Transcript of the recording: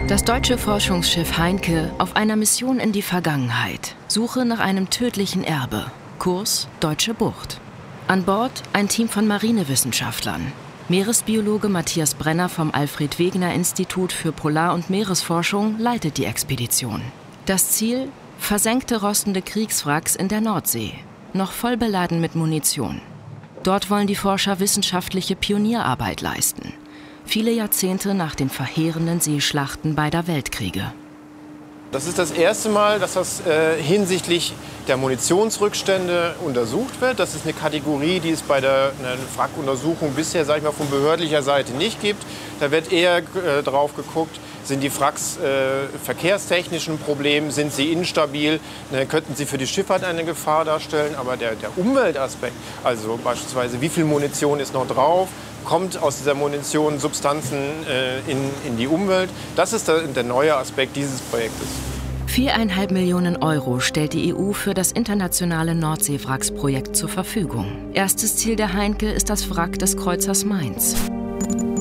Das deutsche Forschungsschiff Heinke auf einer Mission in die Vergangenheit. Suche nach einem tödlichen Erbe. Kurs Deutsche Bucht. An Bord ein Team von Marinewissenschaftlern. Meeresbiologe Matthias Brenner vom Alfred-Wegener-Institut für Polar- und Meeresforschung leitet die Expedition. Das Ziel? Versenkte rostende Kriegswracks in der Nordsee, noch voll beladen mit Munition. Dort wollen die Forscher wissenschaftliche Pionierarbeit leisten. Viele Jahrzehnte nach den verheerenden Seeschlachten beider Weltkriege. Das ist das erste Mal, dass das hinsichtlich der Munitionsrückstände untersucht wird. Das ist eine Kategorie, die es bei der Wrackuntersuchung bisher, sag ich mal, von behördlicher Seite nicht gibt. Da wird eher drauf geguckt, sind die Wracks verkehrstechnischen Problem, sind sie instabil, könnten sie für die Schifffahrt eine Gefahr darstellen. Aber der Umweltaspekt, also beispielsweise wie viel Munition ist noch drauf, kommt aus dieser Munition Substanzen in die Umwelt. Das ist der neue Aspekt dieses Projektes. 4,5 Millionen Euro stellt die EU für das internationale Nordseewracksprojekt zur Verfügung. Erstes Ziel der Heinke ist das Wrack des Kreuzers Mainz.